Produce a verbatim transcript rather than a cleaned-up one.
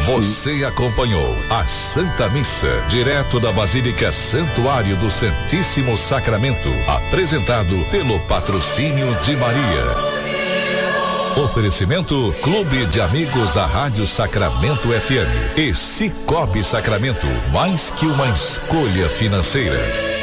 Você acompanhou a Santa Missa, direto da Basílica Santuário do Santíssimo Sacramento, apresentado pelo patrocínio de Maria. Oferecimento Clube de Amigos da Rádio Sacramento F M e Cicobi Sacramento, mais que uma escolha financeira.